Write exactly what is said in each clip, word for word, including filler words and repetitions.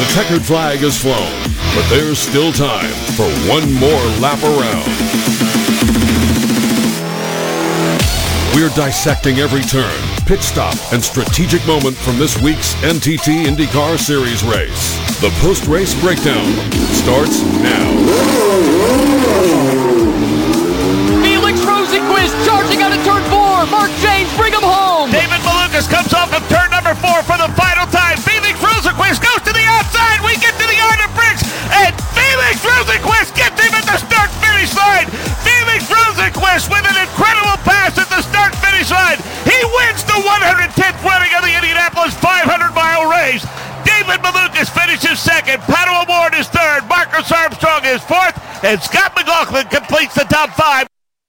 checkered flag has flown, but there's still time for one more lap around. We're dissecting every turn, pit stop, and strategic moment from this week's N T T IndyCar Series race. The post-race breakdown starts now. Felix Rosenqvist charging out of turn four. Mark James, bring him home. David Malukas comes off of turn number four for the final time. Felix Rosenqvist goes to the outside. We get to the yard of bricks, and Felix Rosenqvist gets him at the start-finish line. Felix Rosenqvist with an incredible pass at the start-finish line. He wins the one hundred tenth running of the Indianapolis five hundred mile race. David Malukas finishes second. Pato O'Ward is third. Marcus Armstrong is fourth. And Scott McLaughlin completes the top five.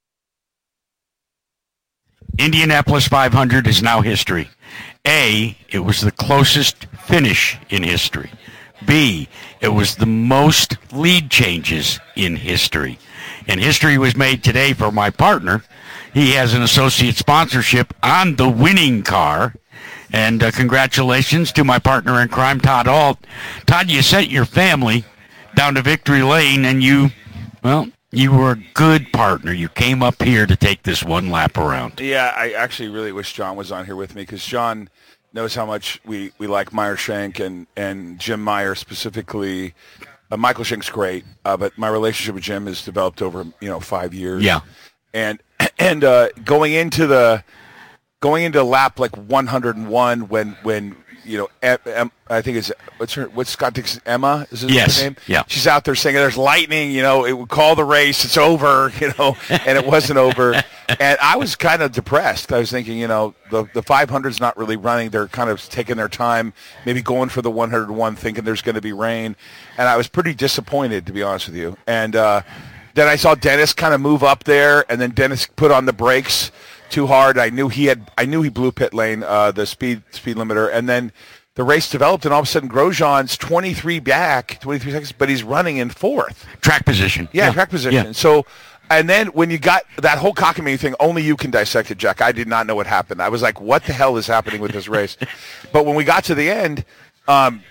Indianapolis five hundred is now history. A, it was the closest finish in history. B, it was the most lead changes in history. And history was made today for my partner. He has an associate sponsorship on the winning car. And uh, congratulations to my partner in crime, Todd Ault. Todd, you sent your family down to Victory Lane, and you, well, you were a good partner. You came up here to take this one lap around. Yeah, I actually really wish John was on here with me, because John knows how much we, we like Meyer Shank and, and Jim Meyer specifically. Uh, Michael Shank's great, uh, but my relationship with Jim has developed over, you know, five years. Yeah. And and uh, going into the going into lap like one hundred one when when you know em, em, I think it's what's her what's Scott Dixon Emma is his yes. name? Yeah. She's out there saying there's lightning, you know, it would call the race, it's over, you know, and it wasn't over. And I was kind of depressed. I was thinking, you know, the the five hundred's not really running. They're kind of taking their time, maybe going for the one hundred one, thinking there's going to be rain. And I was pretty disappointed, to be honest with you. And uh, then I saw Dennis kind of move up there, and then Dennis put on the brakes too hard. I knew he had. I knew he blew pit lane, uh, the speed speed limiter, and then the race developed, and all of a sudden Grosjean's twenty-three back, twenty-three seconds, but he's running in fourth. Track position. Yeah, yeah. track position. Yeah. So, and then when you got that whole cockamamie thing, only you can dissect it, Jack. I did not know what happened. I was like, what the hell is happening with this race? But when we got to the end, um,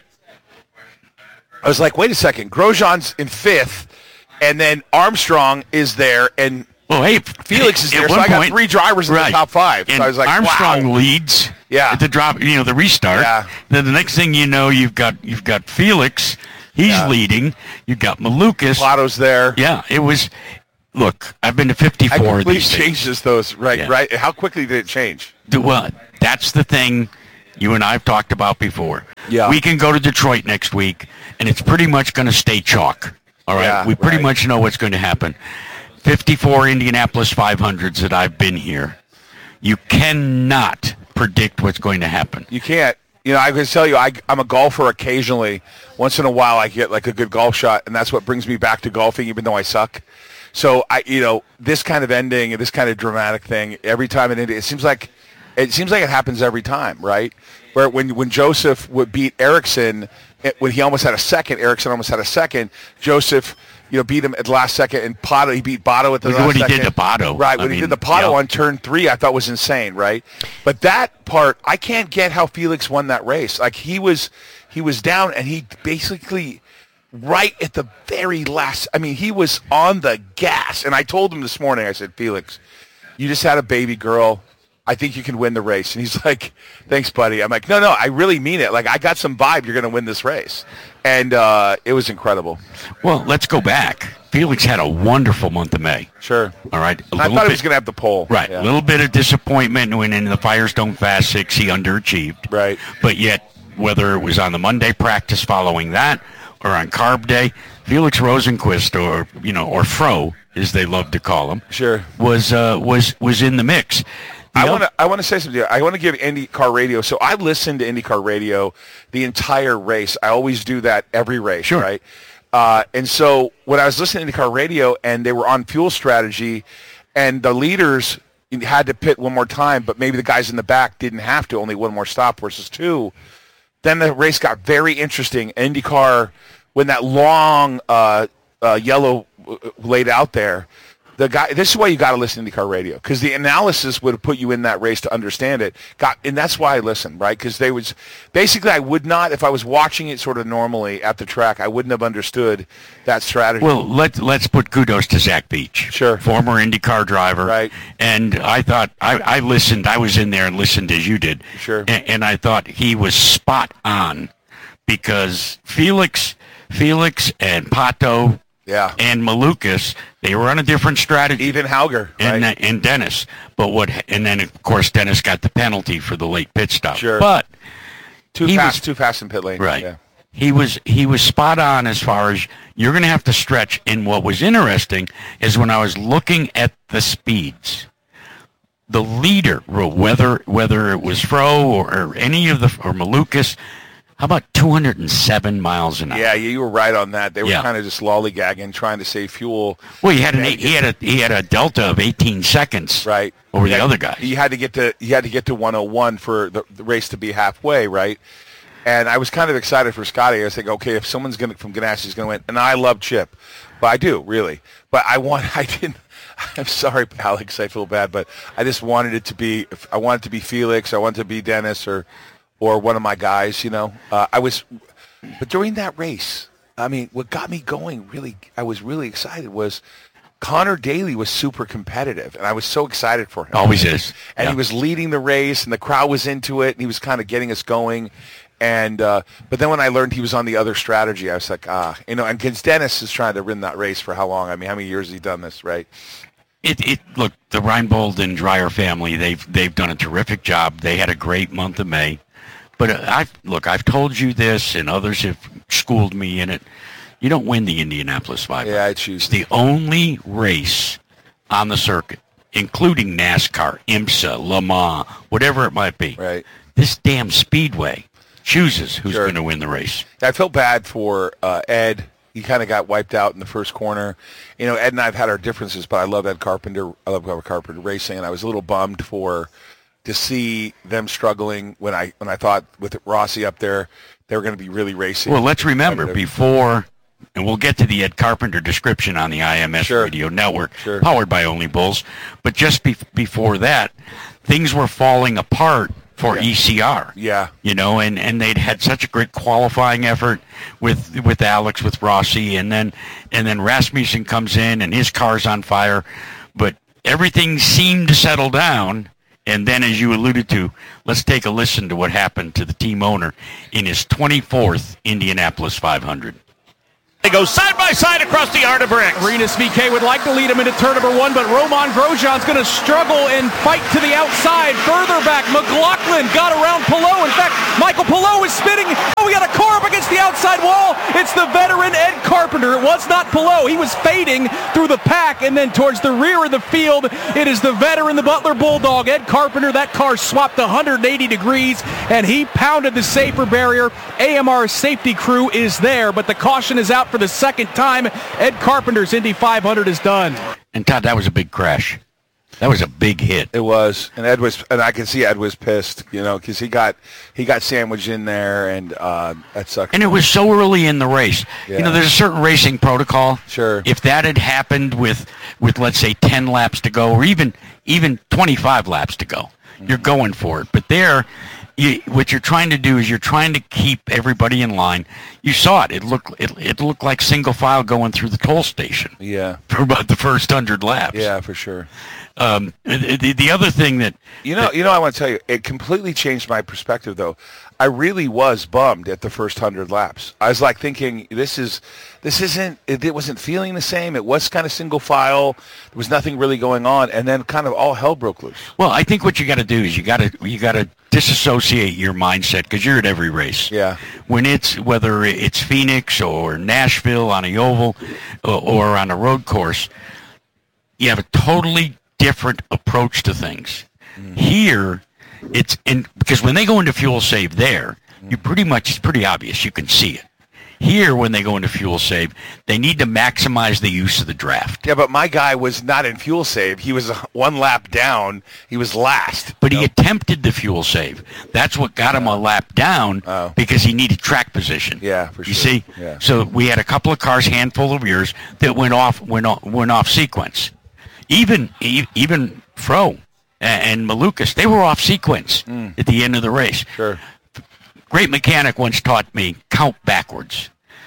I was like, wait a second. Grosjean's in fifth, and then Armstrong is there, and well, hey, Felix is there. So one I got point, three drivers in right. the top five. So and I was like, Armstrong wow. leads. Yeah. At the drop, you know, the restart. Yeah. Then the next thing you know, you've got you've got Felix. He's Yeah. leading. You've got Malukas. Plato's there. Yeah, it was. Look, I've been to fifty-four I of completely these things. changes those. Right, Yeah. right. How quickly did it change? Do what? That's the thing you and I have talked about before. Yeah. We can go to Detroit next week, and it's pretty much going to stay chalk. All right? Yeah, we pretty right. much know what's going to happen. fifty-four Indianapolis five hundreds that I've been here. You cannot predict what's going to happen. You can't. You know, I can tell you, I, I'm a golfer occasionally. Once in a while, I get like a good golf shot, and that's what brings me back to golfing, even though I suck. So I, you know, this kind of ending, this kind of dramatic thing, every time it ended, it seems like it seems like it happens every time, right? Where when when Joseph would beat Ericsson, it, when he almost had a second, Ericsson almost had a second. Joseph, you know, beat him at the last second, and Pato, he beat Pato at the Look last what he second. did to Pato. Right, I when he mean, did the Pato yeah. on turn three, I thought was insane, right? But that part, I can't get how Felix won that race. Like he was, he was down, and he basically right at the very last. I mean, he was on the gas, and I told him this morning. I said, Felix, you just had a baby girl. I think you can win the race. And he's like, thanks, buddy. I'm like, no, no, I really mean it. Like, I got some vibe you're going to win this race. And uh, it was incredible. Well, let's go back. Felix had a wonderful month of May. Sure. All right. I thought he was going to have the pole. Right. A Yeah. little bit of disappointment when in the Firestone Fast Six he underachieved. Right. But yet, whether it was on the Monday practice following that or on Carb Day, Felix Rosenqvist, or you know, or Fro, as they love to call him, Sure. was uh, was was in the mix. I The want to. I want to say something. I want to give IndyCar Radio. So I listened to IndyCar Radio the entire race. I always do that every race, Sure. right? Uh, and so when I was listening to IndyCar Radio, and they were on fuel strategy, and the leaders had to pit one more time, but maybe the guys in the back didn't have to. Only one more stop versus two. Then the race got very interesting. IndyCar, when that long uh, uh, yellow laid out there, the guy. This is why you got to listen to IndyCar radio, because the analysis would have put you in that race to understand it. Got, and that's why I listened, right? Because they was basically I would not, if I was watching it sort of normally at the track, I wouldn't have understood that strategy. Well, let's let's put kudos to Zach Beach, Sure. former IndyCar driver, Right. And I thought I, I listened. I was in there and listened as you did, Sure. And, and I thought he was spot on, because Felix, Felix and Pato. Yeah. And Malukas, they were on a different strategy. Even Hauger, and right? and Dennis, but what? And then of course Dennis got the penalty for the late pit stop. Sure. But Too he fast, was, too fast in pit lane. Right. Yeah. He was he was spot on as far as you're going to have to stretch. And what was interesting is when I was looking at the speeds, the leader, whether whether it was Fro or, or any of the or Malukas. How about two hundred seven miles an hour? Yeah, you were right on that. They were Yeah. kind of just lollygagging, trying to save fuel. Well, he had an eight, he had a he had a delta of eighteen seconds, Right. over You the had- other guys. You had to get to you had to get to one oh one for the, the race to be halfway, right? And I was kind of excited for Scotty. I was thinking, okay, if someone's going to from Ganassi is going to win, and I love Chip, but I do really. But I want I didn't. I'm sorry, Alex. I feel bad, but I just wanted it to be. I wanted it to be Felix. I wanted it to be Dennis or or one of my guys. You know, uh, I was. But during that race, I mean, what got me going really, I was really excited was Connor Daly was super competitive, and I was so excited for him. Always is. And Yeah. he was leading the race, and the crowd was into it, and he was kind of getting us going. And uh, but then when I learned he was on the other strategy, I was like, ah, you know. And because Dennis is trying to win that race for how long? I mean, how many years has he done this, right? It, it look, the Reinbold and Dreyer family, they've they've done a terrific job. They had a great month of May. But uh, I've look, I've told you this, and others have schooled me in it. You don't win the Indianapolis five hundred. Yeah, I choose. It's the only race on the circuit, including NASCAR, IMSA, Le Mans, whatever it might be. Right. This damn speedway chooses who's Sure. going to win the race. I felt bad for uh, Ed. He kind of got wiped out in the first corner. You know, Ed and I have had our differences, but I love Ed Carpenter. I love Ed Carpenter racing, and I was a little bummed for to see them struggling when I when I thought with Rossi up there they were going to be really racing. Well, let's remember competitive. before, and we'll get to the Ed Carpenter description on the I M S Sure. Radio Network, Sure. powered by Only Bulls. But just be- before that, things were falling apart for Yeah. E C R. Yeah. You know, and, and they'd had such a great qualifying effort with with Alex, with Rossi, and then and then Rasmussen comes in and his car's on fire, but everything seemed to settle down. And then, as you alluded to, let's take a listen to what happened to the team owner in his twenty-fourth Indianapolis five hundred. They go side by side across the Art of Bricks. Arenas V K would like to lead him into turn number one, but Roman Grosjean's going to struggle and fight to the outside. Further back, McLaughlin got around Palou. In fact, Michael Palou is spinning. Oh, we got a car up against the outside wall. It's the veteran Ed Carpenter. It was not Palou. He was fading through the pack, and then towards the rear of the field, it is the veteran, the Butler Bulldog, Ed Carpenter. That car swapped one hundred eighty degrees, and he pounded the safer barrier. A M R's safety crew is there, but the caution is out for the second time. Ed Carpenter's Indy five hundred is done. And Todd, that was a big crash. That was a big hit. It was, and Ed was, and I can see Ed was pissed, you know, because he got he got sandwiched in there, and uh, that sucked. And it was so early in the race. Yeah. You know, there's a certain racing protocol. Sure. If that had happened with, with let's say, ten laps to go, or even even twenty-five laps to go, mm-hmm. you're going for it. But there, you, what you're trying to do is you're trying to keep everybody in line. You saw it. It looked it, it looked like single file going through the toll station Yeah, for about the first hundred laps. yeah, for sure. Um, the, the, the other thing that You know, you know, I want to tell you, it completely changed my perspective, though. I really was bummed at the first hundred laps. I was like thinking, this is, this isn't, it, it wasn't feeling the same. It was kind of single file. There was nothing really going on, and then kind of all hell broke loose. Well, I think what you got to do is you got to you got to disassociate your mindset because you're at every race. Yeah. When it's whether it's Phoenix or Nashville on a oval or, or on a road course, you have a totally different approach to things. Mm. Here, it's in because when they go into fuel save there, you pretty much it's pretty obvious. You can see it. Here, when they go into fuel save, they need to maximize the use of the draft. Yeah, but my guy was not in fuel save. He was one lap down. He was last. But he attempted the fuel save. That's what got him a lap down Oh. because he needed track position. Yeah, for You sure. see? Yeah. So we had a couple of cars, handful of years, that went off went off, went off sequence. even e- even Fro and, and Malukas, they were off sequence Mm. at the end of the race. Sure. Great mechanic once taught me count backwards.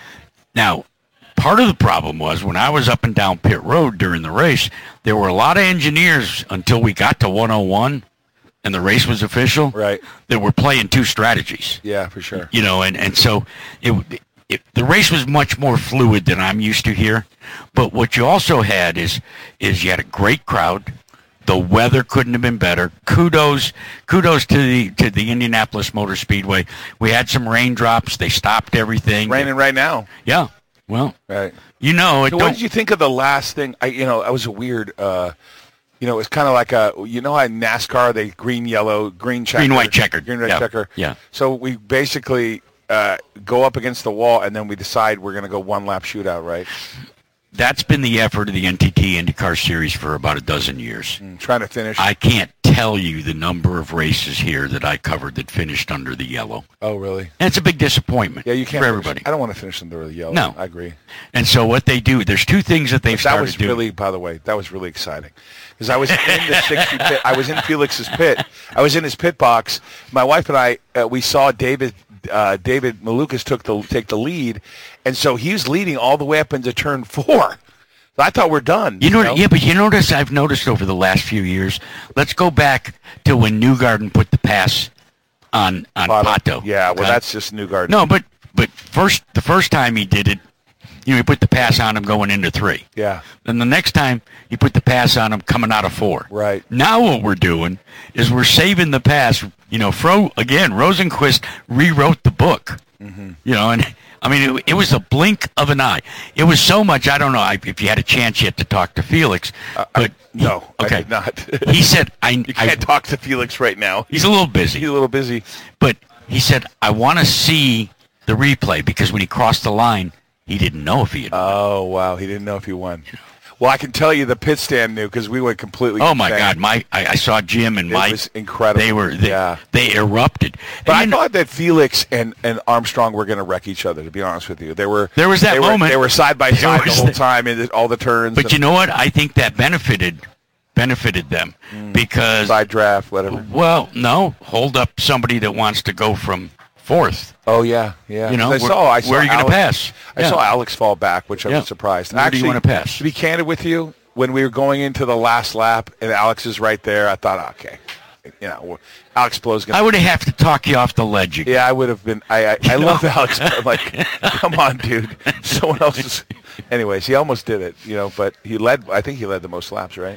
Now, part of the problem was when I was up and down pit road during the race, there were a lot of engineers until we got to one oh one and the race was official. Right. That were playing two strategies. Yeah, for sure. You know, and, and so it, it the race was much more fluid than I'm used to here. But what you also had is is you had a great crowd. The weather couldn't have been better. Kudos, kudos to the to the Indianapolis Motor Speedway. We had some raindrops. They stopped everything. Raining right now. Yeah. Well, Right. you know, it So don't, what did you think of the last thing? I, you know, that was a weird. Uh, you know, it was kind of like a. You know, how in NASCAR they green, yellow, green checker, Green, white, checkered. green, white, Yeah. checker. Yeah. So we basically uh, go up against the wall, and then we decide we're going to go one lap shootout, right? that's been the effort of the N T T IndyCar Series for about a dozen years. Mm, trying to finish. I can't tell you the number of races here that I covered that finished under the yellow. oh, really? And it's a big disappointment Yeah, you can't. for finish- everybody. I don't want to finish under the yellow. No. I agree. And so what they do, there's two things that they've But that started was doing. really, by the way, that was really exciting. Because I was in the sixty pit. I was in Felix's pit. I was in his pit box. My wife and I, uh, we saw David uh, David Malukas took the take the lead, and so he was leading all the way up into turn four. So I thought we're done. You know, yeah, but you notice I've noticed over the last few years. Let's go back to when Newgarden put the pass on on Pato. Pato. Yeah, well, okay? that's just Newgarden. no, but but first the first time he did it, you know, he put the pass on him going into three. Yeah. Then the next time he put the pass on him coming out of four. Right. Now what we're doing is we're saving the pass. You know, Fro again. Rosenquist rewrote the book. Mm-hmm. You know, and I mean, it, it was a blink of an eye. It was so much. I don't know if you had a chance yet to talk to Felix, Uh, but I, no, okay. I did not. He said, "I." You I can't talk to Felix right now. he's a little busy, He's a little busy. but he said, "I want to see the replay because when he crossed the line, he didn't know if he had." Oh, wow. He didn't know if he won. Well, I can tell you the pit stand knew because we went completely oh my insane. God, my I, I saw Jim and It Mike. was incredible. They were they, Yeah. they erupted. But And I you know- thought that Felix and, and Armstrong were going to wreck each other, to be honest with you. They were There was that they moment. Were, they were side by There side the was whole the- time in the, all the turns. But you know what? I think that benefited benefited them because Side draft, whatever. well, no, hold up somebody that wants to go from fourth. Oh, yeah, yeah. You know, I where- saw, I saw where are you gonna Alex- pass? I Yeah. saw Alex fall back, which I Yeah. was surprised. Where do Actually, you wanna pass? To be candid with you, when we were going into the last lap and Alex is right there, I thought, okay, you know, Alex blows going I to... would have to talk you off the ledge again. Yeah, I would have been... I I, I love Alex, but I'm like, come on, dude. Someone else is... Anyways, he almost did it, you know, but he led... I think he led the most laps, right?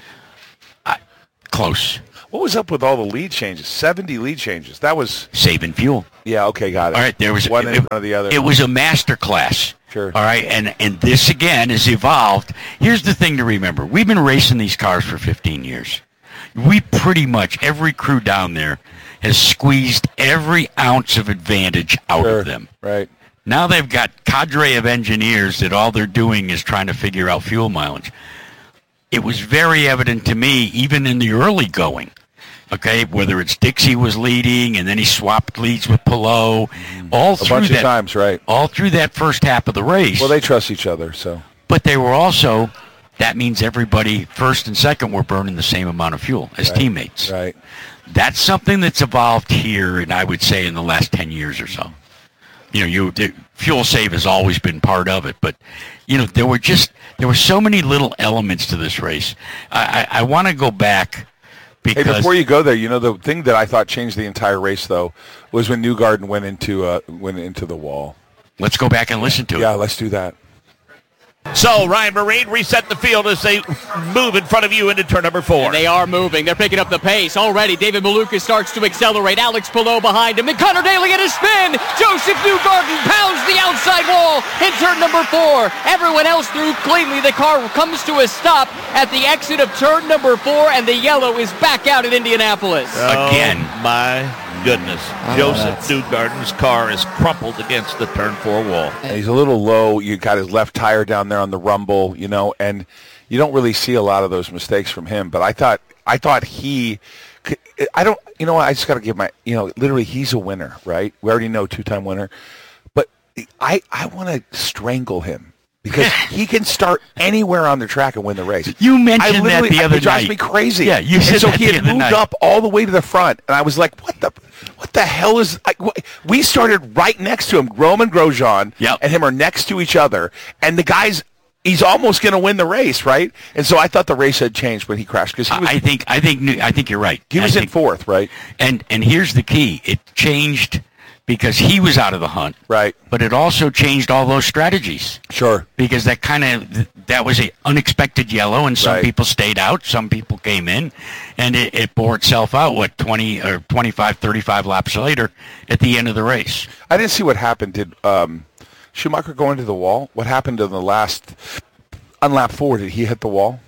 Close. What was up with all the lead changes? seventy lead changes. That was... Saving fuel. Yeah, okay, got it. All right, there was one it, in front of the other. It was a master class. Sure. All right, and and this again has evolved. Here's the thing to remember: we've been racing these cars for fifteen years. We pretty much every crew down there has squeezed every ounce of advantage out Sure, of them. right. Now they've got cadre of engineers that all they're doing is trying to figure out fuel mileage. It was very evident to me, even in the early going, okay, whether it's Dixie was leading and then he swapped leads with Pillow, all A through bunch that, of times, right. all through that first half of the race. Well, they trust each other, so... But they were also, that means everybody, first and second, were burning the same amount of fuel as Right, teammates. Right. That's something that's evolved here, and I would say in the last ten years or so. You know, you the, fuel save has always been part of it, but you know, there were just there were so many little elements to this race. I, I, I want to go back because Hey, before you go there, you know the thing that I thought changed the entire race though was when Newgarden went into uh, went into the wall. let's go back and listen to Yeah, it. let's do that. So Ryan Marine reset the field as they move in front of you into turn number four. And they are moving. They're picking up the pace. Already, David Malukas starts to accelerate. Alex Pillow behind him. And Connor Daly in a spin. Joseph Newgarden pounds the outside wall in turn number four. Everyone else through cleanly. The car comes to a stop at the exit of turn number four, and the yellow is back out at Indianapolis. Again. Oh, my goodness. Joseph Newgarden's car is crumpled against the turn four wall. And he's a little low. You got his left tire down there on the rumble, you know, and you don't really see a lot of those mistakes from him. But I thought, I thought he, could, I don't, you know what? I just got to give my, you know, literally he's a winner, right? We already know two-time winner, but I, I want to strangle him because he can start anywhere on the track and win the race. You mentioned I that the I, other it drives night. me crazy. Yeah, you and said so that he the had other moved night. up all the way to the front, and I was like, "What the, what the hell is?" I, wh- we started right next to him. Roman Grosjean Yep. and him are next to each other, and the guy's he's almost going to win the race, right? And so I thought the race had changed when he crashed because he was I think I think I think you're right. he was I in think, fourth, right? And and here's the key: it changed because he was out of the hunt, Right. But it also changed all those strategies. Sure. Because that kind of that was an unexpected yellow, and some Right. people stayed out, some people came in, and it, it bore itself out. What twenty or twenty-five, thirty-five laps later, at the end of the race. I didn't see what happened. Did um, Schumacher go into the wall? What happened in the last on lap four? Did he hit the wall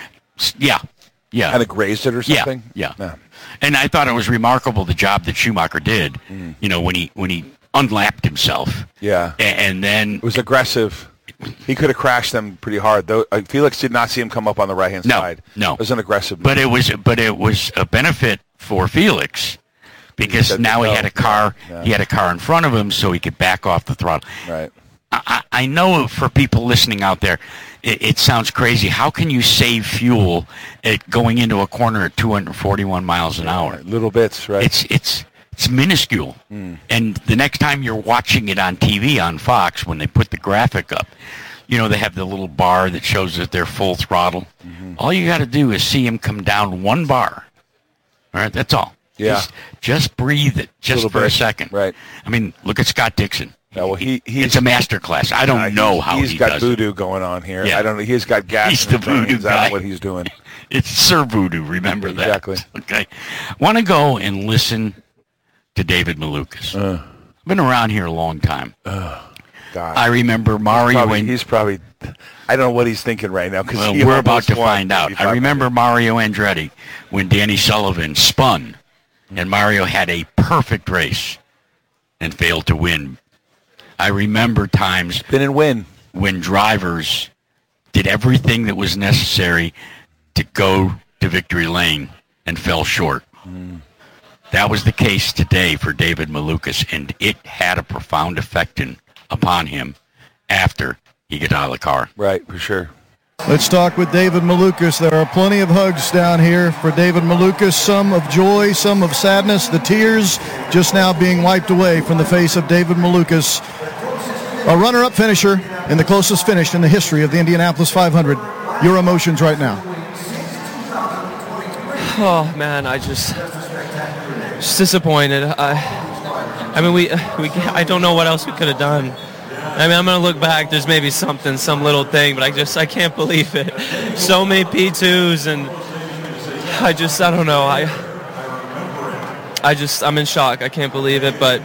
S- Yeah, yeah, and it grazed it or yeah, something? yeah. No. And I thought it was remarkable the job that Schumacher did. Mm. You know, when he when he unlapped himself. Yeah. A- and then It was aggressive. He could have crashed them pretty hard. Though uh, Felix did not see him come up on the right hand No, side. no. It was an aggressive move. But it was but it was a benefit for Felix because said now to he go. had a car Yeah. he had a car in front of him, so he could back off the throttle. Right. I, I I know for people listening out there, it, it sounds crazy. How can you save fuel at going into a corner at two hundred forty-one miles an hour? Little bits, right? It's it's it's minuscule. And the next time you're watching it on T V on Fox, when they put the graphic up, you know, they have the little bar that shows that they're full throttle. All you got to do is see him come down one bar. All right, that's all. Yeah. Just, just breathe it just Little for a bit, second. right. I mean, look at Scott Dixon. Yeah, well, he he's It's a master class. I don't uh, know he's, how he's he got does voodoo going on here. Yeah. I don't know. He's got gas. He's in the his veins. voodoo I don't guy. know what he's doing. it. It's Sir Voodoo. Remember that. Exactly. Okay. Want to go and listen to David Malukas. Uh. I've been around here a long time. God. I remember Mario. Probably, and, he's probably. I don't know what he's thinking right now because well, he we're about almost to won find out. I fifty-five remember Mario Andretti when Danny Sullivan spun, and Mario had a perfect race and failed to win. I remember times Spin and win. when drivers did everything that was necessary to go to victory lane and fell short. Mm. That was the case today for David Malukas, and it had a profound effect in, upon him after he got out of the car. Right, for sure. Let's talk with David Malukas. There are plenty of hugs down here for David Malukas, some of joy, some of sadness, the tears just now being wiped away from the face of David Malukas, a runner-up finisher in the closest finish in the history of the Indianapolis five hundred. Your emotions right now? Oh man, I just just disappointed. I, I mean, we we I don't know what else we could have done. I mean, I'm gonna look back. There's maybe something, some little thing, but I just I can't believe it. So many P twos, and I just I don't know. I I just I'm in shock. I can't believe it, but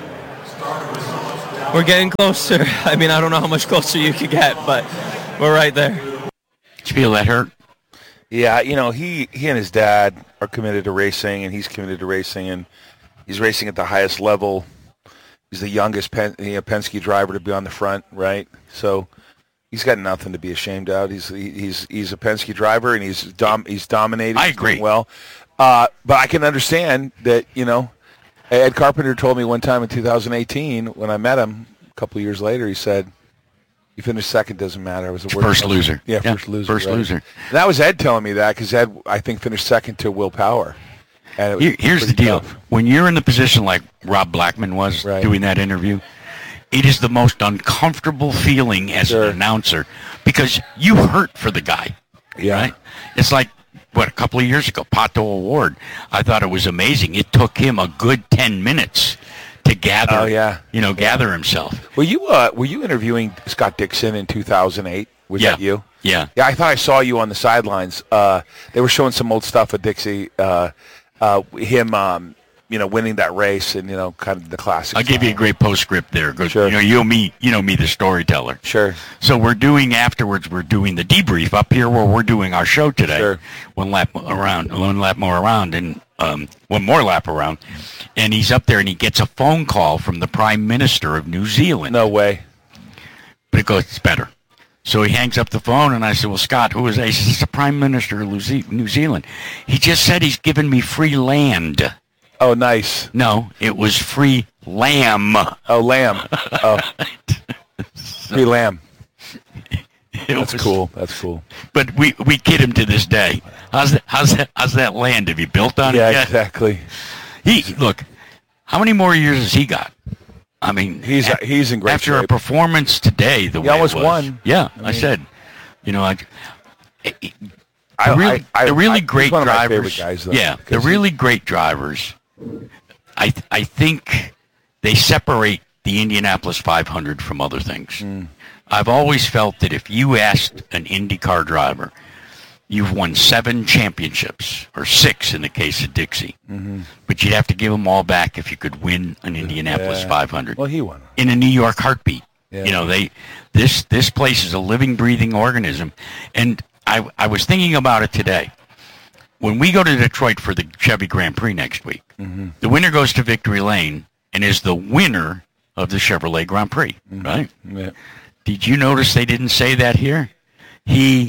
we're getting closer. I mean, I don't know how much closer you could get, but we're right there. Did you feel that hurt? Yeah, you know, he, he and his dad are committed to racing, and he's committed to racing, and he's racing at the highest level. He's the youngest Pen, you know, Penske driver to be on the front, right? So he's got nothing to be ashamed of. He's he, he's he's a Penske driver, and he's dom, he's dominating. I He's doing agree. well, uh, but I can understand that. You know, Ed Carpenter told me one time in two thousand eighteen when I met him a couple of years later. He said, "You finished second, doesn't matter. I was a First loser. Yeah, Yeah, first loser. first right? loser. And that was Ed telling me that because Ed, I think, finished second to Will Power. And it was Here, here's the pretty deal. tough. When you're in the position like Rob Blackman was Right. doing that interview, it is the most uncomfortable feeling as Sure. an announcer because you hurt for the guy. Yeah. Right? It's like, what, a couple of years ago, Pato Award. I thought it was amazing. It took him a good ten minutes to gather, Oh, yeah. you know, gather himself. Were you uh, were you interviewing Scott Dixon in two thousand eight? Was Yeah. that you? Yeah. Yeah, I thought I saw you on the sidelines. Uh, they were showing some old stuff of Dixie, uh, uh, him, um, you know, winning that race and, you know, kind of the classic. I'll give you a great postscript there. 'Cause, Sure. You know, you know me, you know me, the storyteller. Sure. So we're doing afterwards. We're doing the debrief up here where we're doing our show today. Sure. One lap around, one lap more around, and um, one more lap around, and he's up there and he gets a phone call from the Prime Minister of New Zealand. No way. But it goes, it's better. So he hangs up the phone, and I said, "Well, Scott, who is that?" He says, "It's the Prime Minister of New Ze- New Zealand. He just said he's given me free land." Oh, nice. No, it was free lamb. Oh, lamb. Oh, free lamb. That's was, cool. That's cool. But we, we kid him to this day. How's that, how's that, how's that land? Have you built on Yeah, it yet? exactly. He, look, how many more years has he got? I mean, He's a- he's in great after shape. a performance today, the He way almost it was. won. Yeah, I I, mean- said, you know, I, the I- really, I- I- the really I- he's great one of my drivers. favorite guys, though, yeah, the 'cause he- really great drivers. I th- I think they separate the Indianapolis five hundred from other things. Mm. I've always felt that if you asked an IndyCar driver, you've won seven championships, or six in the case of Dixie, Mm-hmm. but you'd have to give them all back if you could win an Indianapolis Yeah. five hundred. Well, he won. In a New York heartbeat. Yeah. You know, they this this place is a living, breathing organism. And I I was thinking about it today. When we go to Detroit for the Chevy Grand Prix next week, Mm-hmm. the winner goes to Victory Lane and is the winner of the Chevrolet Grand Prix, right? Yeah. Did you notice they didn't say that here? He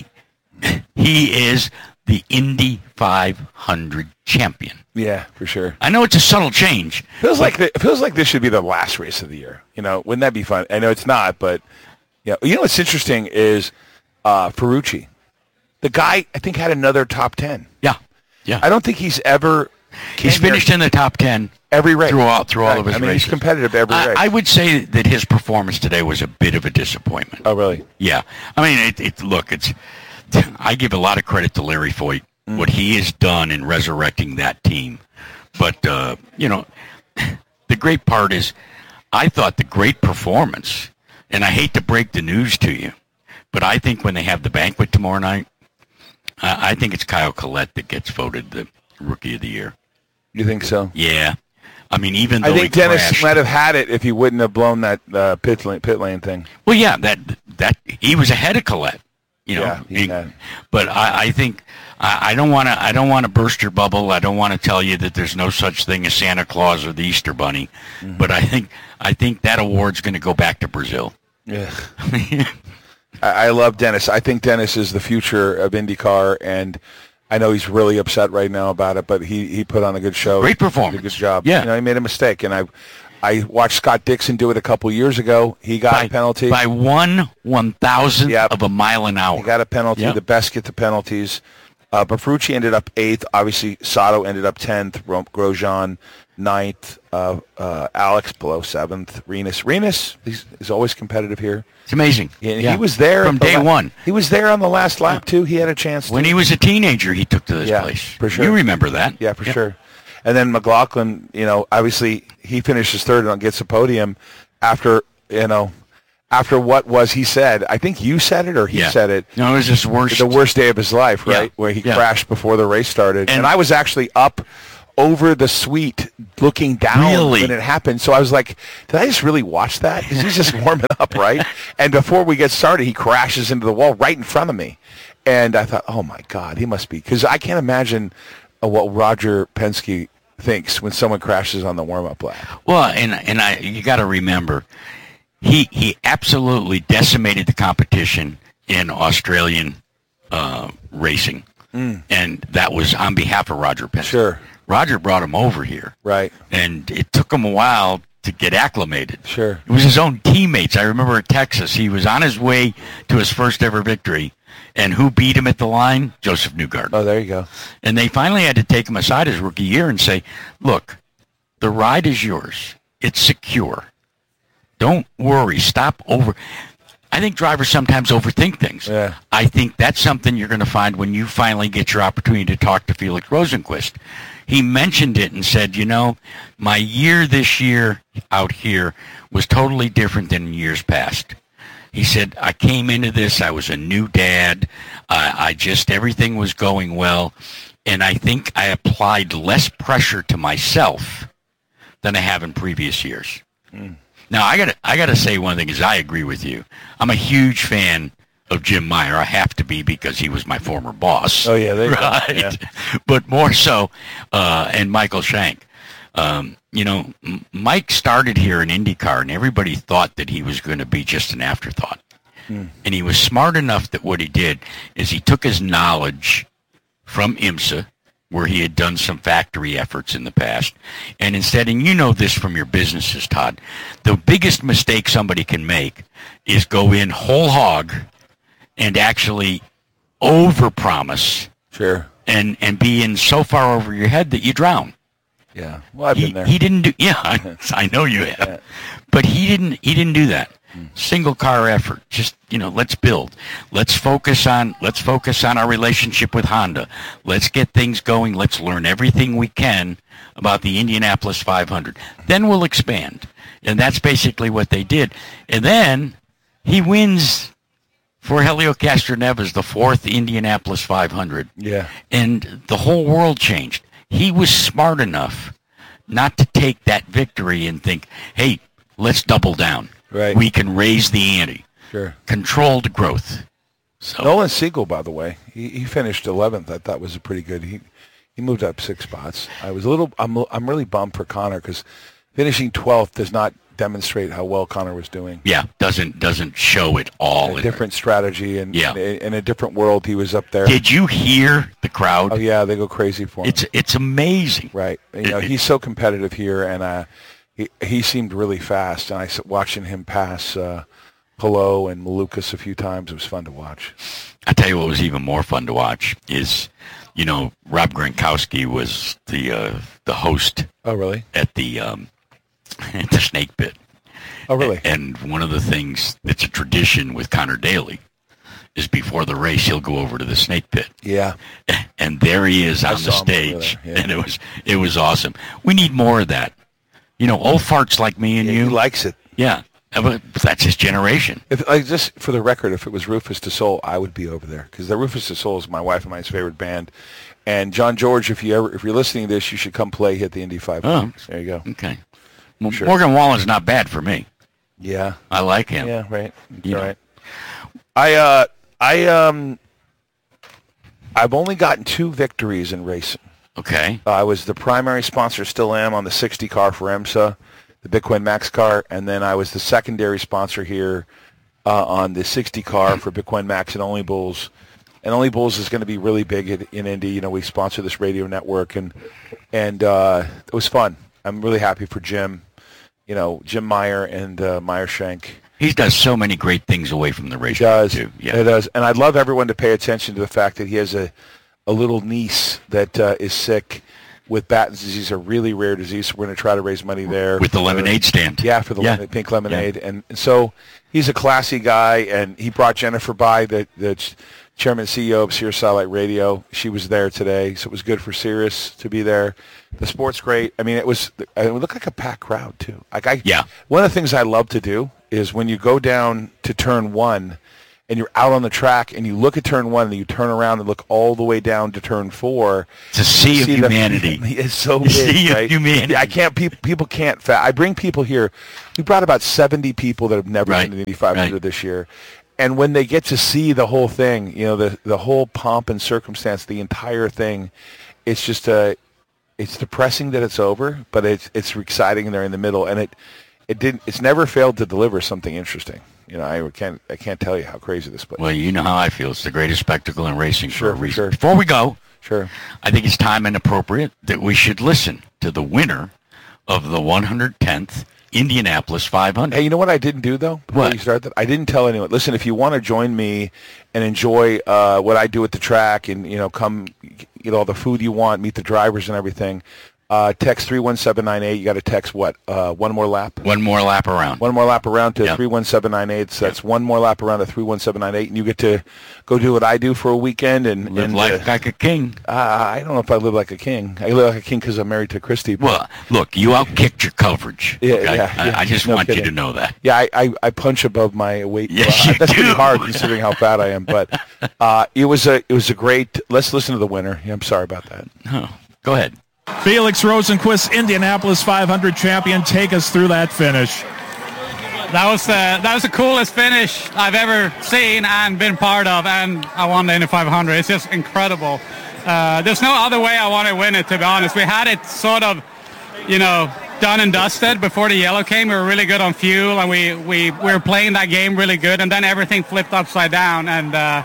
he is the Indy five hundred champion. Yeah, for sure. I know it's a subtle change. Feels like the, it feels like this should be the last race of the year. You know, wouldn't that be fun? I know it's not, but yeah. You know what's interesting is uh, Ferrucci. The guy, I think, had another top ten. Yeah, yeah. I don't think he's ever. He's came here finished in the top ten every race throughout through all of his I mean, races. he's competitive every I, race. I would say that his performance today was a bit of a disappointment. oh, really? Yeah, I mean, it, it. Look, it's. I give a lot of credit to Larry Foyt, Mm. what he has done in resurrecting that team. But uh, you know, the great part is, I thought the great performance, and I hate to break the news to you, but I think when they have the banquet tomorrow night, I, I think it's Kyle Collette that gets voted the Rookie of the Year. You think so? Yeah, I mean, even though I think he Dennis crashed, might have had it if he wouldn't have blown that uh, pit lane, pit lane thing. well, yeah, that that he was ahead of Collette. You know, Yeah, he He- had. but I, I think I, I don't want to. I don't want to burst your bubble. I don't want to tell you that there's no such thing as Santa Claus or the Easter Bunny. Mm-hmm. But I think I think that award's going to go back to Brazil. Yeah. I, I love Dennis. I think Dennis is the future of IndyCar, and I know he's really upset right now about it, but he, he put on a good show. Great He did performance. a good job. Yeah. You know, he made a mistake, and I I watched Scott Dixon do it a couple years ago. He got by, a penalty. by one one thousandth Yep. of a mile an hour. He got a penalty. Yep. The best get the penalties. Uh, but Ferrucci ended up eighth. Obviously, Sato ended up tenth. Ro- Grosjean ninth. Uh, uh, Alex below seventh. Renus. Renus he's, is always competitive here. It's amazing. And Yeah. he was there from at the day la- one. He was there on the last lap too. He had a chance. When to. he was a teenager, he took to this Yeah, place. for sure. You remember that? Yeah, for sure. And then McLaughlin, you know, obviously he finishes third and gets a podium after, you know, after what was he said. I think you said it or he Yeah. said it. No, it was his worst. The worst day of his life, Yeah, right? Where he yeah. crashed before the race started. And, And- I was actually up over the suite looking down Really? when it happened. So I was like, did I just really watch that? Because he's just warming up, right? And before we get started, he crashes into the wall right in front of me. And I thought, oh, my God, he must be. Because I can't imagine uh, what Roger Penske thinks when someone crashes on the warm-up lap. Well, and and I you got to remember, he he absolutely decimated the competition in Australian uh, racing, and that was on behalf of Roger Penske. Sure. Roger brought him over here, Right. and it took him a while to get acclimated. Sure. It was his own teammates. I remember at Texas, he was on his way to his first ever victory, and who beat him at the line? Joseph Newgarden. Oh, there you go. And they finally had to take him aside his rookie year and say, look, the ride is yours. It's secure. Don't worry. Stop over. I think drivers sometimes overthink things. Yeah. I think that's something you're going to find when you finally get your opportunity to talk to Felix Rosenquist. He mentioned it and said, you know, my year this year out here was totally different than in years past. He said, I came into this, I was a new dad, uh, I just, everything was going well, and I think I applied less pressure to myself than I have in previous years. Mm. Now, I gotta, I gotta say one thing, is I agree with you. I'm a huge fan of Jim Meyer. I have to be because he was my former boss. Oh, yeah, there you go. Right. Yeah. But more so, uh, and Michael Shank. Um, you know, M- Mike started here in IndyCar, and everybody thought that he was going to be just an afterthought. Hmm. And he was smart enough that what he did is he took his knowledge from IMSA, where he had done some factory efforts in the past, and instead, and you know this from your businesses, Todd, the biggest mistake somebody can make is go in whole hog and actually overpromise Sure. and, and be in so far over your head that you drown. Yeah. Well, I've He, been there. he didn't do. Yeah, I, I know you have, Yeah. but he didn't. He didn't do that. Single car effort. Just you know, let's build. Let's focus on. Let's focus on our relationship with Honda. Let's get things going. Let's learn everything we can about the Indianapolis five hundred. Then we'll expand, and that's basically what they did. And then he wins for Helio Castroneves the fourth Indianapolis five hundred. Yeah. And the whole world changed. He was smart enough not to take that victory and think, hey, let's double down. Right. We can raise the ante. Sure. Controlled growth. So Nolan Siegel, by the way, he, he finished eleventh. I thought was a pretty good. He he moved up six spots. I was a little. I'm I'm really bummed for Connor because finishing twelfth does not demonstrate how well Connor was doing. yeah, doesn't doesn't show it all. A different strategy and Yeah. in, a, in a different world, he was up there. Did you hear the crowd? Oh yeah, they go crazy for him. It's it's amazing. Right. You know, he's so competitive here, and uh, he he seemed really fast. And I s- watching him pass uh, Pillow and Malukas a few times. It was fun to watch. I tell you what was even more fun to watch is, you know, Rob Gronkowski was the uh, the host Oh really? at the um, at the Snake Pit. Oh really? And one of the things that's a tradition with Connor Daly is before the race he'll go over to the Snake Pit. Yeah. And there he is I on the saw him over stage. there, yeah. And it was it was awesome. We need more of that. You know, old farts like me and Yeah, you. he likes it. yeah. But that's his generation. If, like, just for the record, if it was Rufus Du Sol, I would be over there because the Rufus Du Sol is my wife and my favorite band. And John George, if you ever, if you're listening to this, you should come play at the Indy five hundred. Oh. There you go. Okay. Well, Sure. Morgan Wallen's not bad for me. Yeah. I like him. Yeah. Right. You You're know. right. I uh I um I've only gotten two victories in racing. Okay. Uh, I was the primary sponsor, still am, on the sixty car for IMSA, the Bitcoin Max car, and then I was the secondary sponsor here uh, on the sixty car for Bitcoin Max and Only Bulls. And Only Bulls is going to be really big in, in Indy. You know, we sponsor this radio network, and and uh, it was fun. I'm really happy for Jim, you know, Jim Meyer and uh, Meyer Shank. He does so many great things away from the He race. does. Too. Yeah. It does. And I'd love everyone to pay attention to the fact that he has a, a little niece that uh, is sick with Batten's disease, a really rare disease. So we're going to try to raise money there. With the for- lemonade stand. Yeah, for the Yeah. lemon- pink lemonade. And, and so he's a classy guy, and he brought Jennifer by, the, the ch- chairman and C E O of Sirius Satellite Radio. She was there today, so it was good for Sirius to be there. The sport's great. I mean, it was. It looked like a packed crowd too. Like I, Yeah. One of the things I love to do is when you go down to turn one, and you're out on the track, and you look at turn one, and you turn around and look all the way down to turn four. It's a sea of See the- humanity. It's so A big, sea of right? humanity. I can't. People, people can't. Fa- I bring people here. We brought about seventy people that have never Right, been to the Indy five hundred right. this year, and when they get to see the whole thing, you know, the the whole pomp and circumstance, the entire thing, it's just a. It's depressing that it's over, but it's it's exciting, and they're in the middle, and it it didn't. It's never failed to deliver something interesting. You know, I can't I can't tell you how crazy this place. Well, you know how I feel. It's the greatest spectacle in racing Sure, for a for reason. sure. Before we go, Sure. I think it's time and appropriate that we should listen to the winner of the one hundred tenth Indianapolis five hundred. Hey, you know what I didn't do though? Before What? you start that, I didn't tell anyone. Listen, if you want to join me and enjoy uh, what I do at the track, and you know, come eat all the food you want, meet the drivers and everything, uh, text three one seven nine eight. You got to text what? Uh, one more lap. One more lap around. One more lap around to Yep. three one seven nine eight. So that's one more lap around to three one seven nine eight, and you get to go do what I do for a weekend and Live and, life uh, like a king. uh, I don't know if I live like a king. I live like a king because I'm married to Christy. but- Well, look, you outkicked your coverage. Yeah, okay? yeah, I, yeah. I just No want you kidding. to know that. Yeah, I, I, I punch above my weight. Yes, Uh, you that's pretty do. hard considering how fat I am. But uh, it was a it was a great. Let's listen to the winner. Yeah, I'm sorry about that. Oh, go ahead. Felix Rosenquist, Indianapolis five hundred champion. Take us through that finish. That was the that was the coolest finish I've ever seen and been part of, and I won the Indy five hundred. It's just incredible. Uh, there's no other way I want to win it, to be honest. We had it sort of, you know, done and dusted before the yellow came. We were really good on fuel, and we we, we were playing that game really good, and then everything flipped upside down, and uh,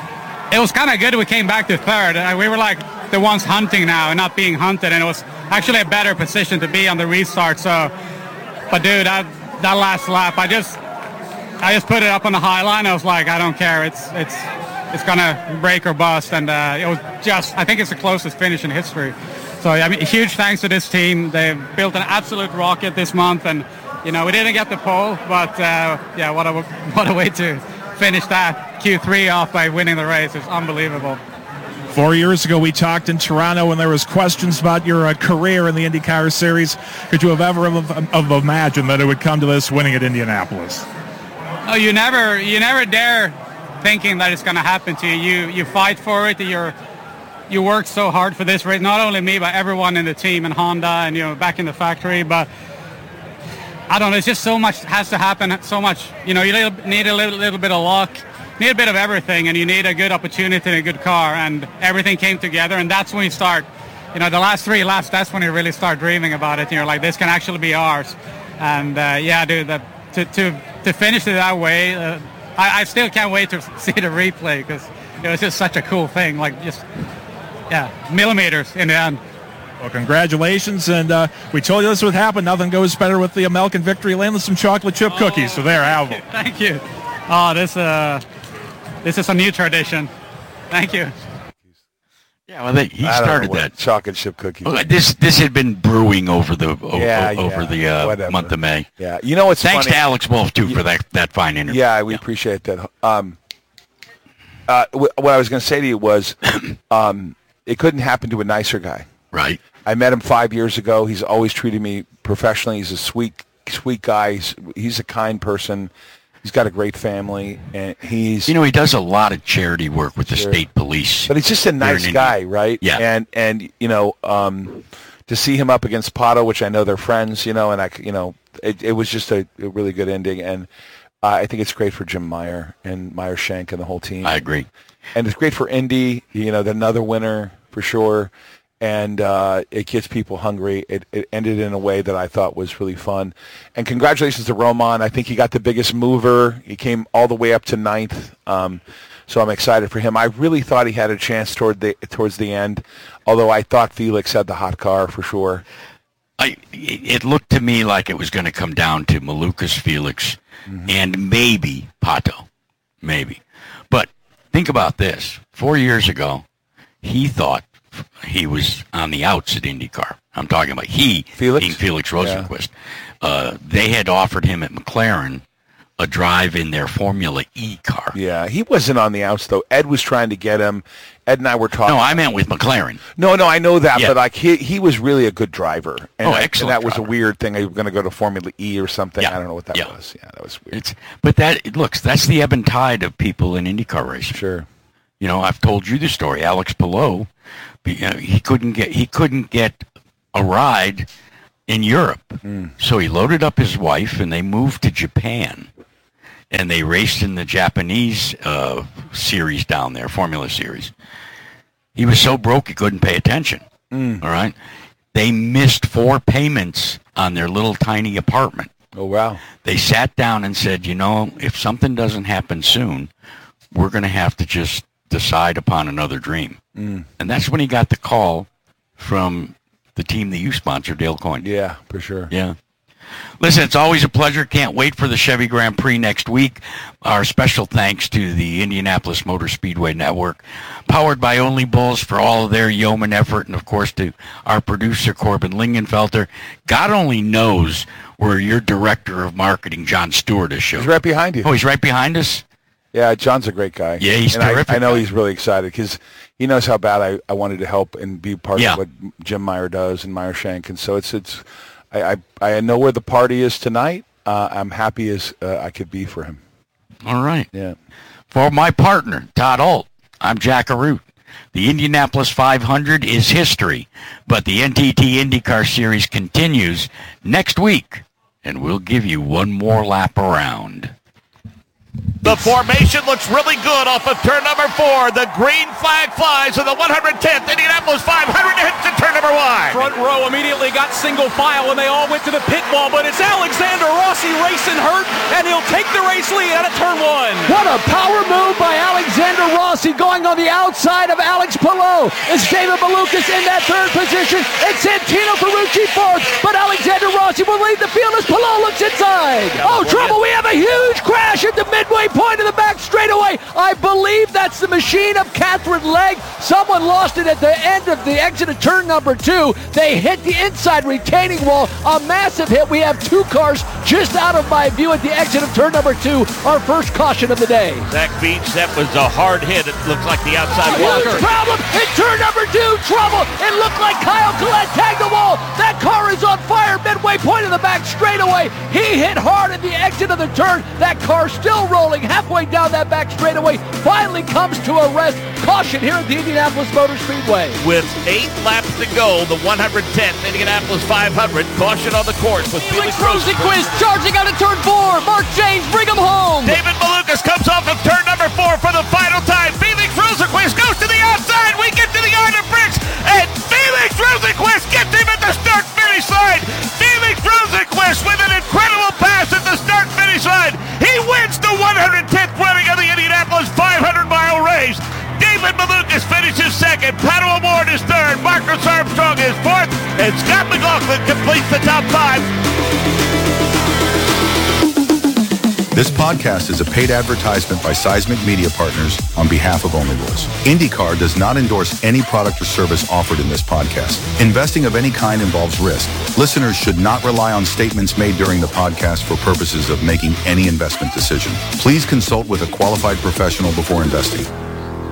it was kind of good we came back to third. Uh, we were like the ones hunting now and not being hunted, and it was actually a better position to be on the restart. So, but dude, that that last lap, I just I just put it up on the high line. I was like, I don't care. It's it's it's gonna break or bust, and uh, it was just. I think it's the closest finish in history. So I mean, huge thanks to this team. They've built an absolute rocket this month, and you know we didn't get the pole, but uh, yeah, what a what a way to finish that Q three off by winning the race. It's unbelievable. Four years ago, we talked in Toronto when there was questions about your uh, career in the IndyCar Series. Could you have ever have, have imagined that it would come to this, winning at Indianapolis? Oh, you never, you never dare thinking that it's going to happen to you. You, you fight for it. You're, you work so hard for this race. Not only me, but everyone in the team and Honda, and you know, back in the factory. But I don't know. It's just so much has to happen. So much. You know, you need a little, little bit of luck. Need a bit of everything, and you need a good opportunity and a good car, and everything came together, and that's when you start, you know, the last three laps, that's when you really start dreaming about it, and you're like, this can actually be ours. And uh, yeah, dude, the, to, to, to finish it that way, uh, I, I still can't wait to see the replay, because it was just such a cool thing, like just, yeah, millimeters in the end. Well, congratulations, and uh, we told you this would happen. Nothing goes better with the American Victory Lane than some chocolate chip cookies, oh, so there, have them. Thank you. Oh, this, uh... This is a new tradition. Thank you. Yeah, well, they, he started that chocolate chip cookie. Well, this this had been brewing over the o- yeah, o- over yeah, the uh, month of May. Yeah, you know what's Thanks funny? to Alex Wolff too for that that fine interview. Yeah, we yeah. appreciate that. Um, uh, w- what I was going to say to you was, um, it couldn't happen to a nicer guy. Right. I met him five years ago. He's always treated me professionally. He's a sweet sweet guy. He's, he's a kind person. He's got a great family, and he's... You know, he does a lot of charity work with the sure. state police. But he's just a nice guy, right? Yeah. And, and you know, um, to see him up against Pato, which I know they're friends, you know, and, I, you know, it, it was just a, a really good ending. And uh, I think it's great for Jim Meyer and Meyer Shank and the whole team. I agree. And it's great for Indy, you know, another winner for sure. And uh, it gets people hungry. It, it ended in a way that I thought was really fun. And congratulations to Roman. I think he got the biggest mover. He came all the way up to ninth. Um, so I'm excited for him. I really thought he had a chance toward the towards the end, although I thought Felix had the hot car for sure. I, it looked to me like it was going to come down to Malukas, Felix, mm-hmm. and maybe Pato. Maybe. But think about this. Four years ago, he thought he was on the outs at IndyCar. I'm talking about he, Felix? being Felix Rosenqvist. Yeah. Uh, they had offered him at McLaren a drive in their Formula E car. Yeah, he wasn't on the outs, though. Ed was trying to get him. Ed and I were talking. No, I meant with McLaren. No, no, I know that, yeah. but like he he was really a good driver. And oh, I, excellent And that was driver. a weird thing. He was going to go to Formula E or something. Yeah. I don't know what that yeah. was. Yeah, that was weird. It's, but that, looks, that's the ebb and tide of people in IndyCar racing. Sure. You know, I've told you the story. Alex Palou, you know, he couldn't get he couldn't get a ride in Europe, mm. so he loaded up his wife and they moved to Japan, and they raced in the Japanese uh, series down there, Formula Series. He was so broke he couldn't pay attention. Mm. All right, they missed four payments on their little tiny apartment. Oh wow! They sat down and said, you know, if something doesn't happen soon, we're going to have to just decide upon another dream. Mm. And that's when he got the call from the team that you sponsor, Dale Coyne. Yeah, for sure. Yeah. Listen, it's always a pleasure. Can't wait for the Chevy Grand Prix next week. Our special thanks to the Indianapolis Motor Speedway Network, powered by Only Bulls, for all of their yeoman effort, and, of course, to our producer, Corbin Lingenfelter. God only knows where your director of marketing, John Stewart, is showing. He's right behind you. Oh, he's right behind us? Yeah, John's a great guy. Yeah, he's and terrific. I, I know guy. he's really excited because he knows how bad I, I wanted to help and be part yeah. of what Jim Meyer does and Meyer Shank. And so it's it's I, I, I know where the party is tonight. Uh, I'm happy as uh, I could be for him. All right. Yeah. For my partner, Todd Holt, I'm Jack Arute. The Indianapolis five hundred is history, but the N T T IndyCar Series continues next week, and we'll give you one more lap around. The formation looks really good off of turn number four. The green flag flies and the one hundred tenth Indianapolis five hundred hits to turn number one. Front row immediately got single file and they all went to the pit wall, but it's Alexander Rossi racing hurt, and he'll take the race lead out of turn one. What a power move by Alexander Rossi. Rossi going on the outside of Alex Palou. It's David Malukas in that third position. It's Santino Ferrucci fourth, but Alexander Rossi will lead the field as Palou looks inside. Oh, trouble. We have a huge crash at the midway point of the back straightaway. I believe that's the machine of Catherine Legg. Someone lost it at the end of the exit of turn number two. They hit the inside retaining wall. A massive hit. We have two cars just out of my view at the exit of turn number two. Our first caution of the day. Zach Beach, that was a hard hit. It looks like the outside a wall. Huge problem in turn number two. Trouble. It looked like Kyle Collette tagged the wall. That car is on fire midway point of the back straightaway. He hit hard at the exit of the turn. That car still rolling halfway down that back straightaway. Finally comes to a rest. Caution here at the Indianapolis Motor Speedway. With eight laps to go, the one hundred tenth Indianapolis five hundred. Caution on the course with Felix Rosenqvist charging out of turn four. Mark James, bring him home. David Malukas comes off of turn number four for the final time. Felix Rosenqvist goes to the outside. We get to the Iron Bricks, and Felix Rosenqvist gets him at the start-finish line. Felix Rosenqvist with an incredible pass at the start-finish line. He wins the one hundred tenth running of the Indianapolis five hundred mile race. David Malukas finishes second. Pato O'Ward is third. Marcus Armstrong is fourth. And Scott McLaughlin completes the top five. This podcast is a paid advertisement by Seismic Media Partners on behalf of Only Rules. IndyCar does not endorse any product or service offered in this podcast. Investing of any kind involves risk. Listeners should not rely on statements made during the podcast for purposes of making any investment decision. Please consult with a qualified professional before investing.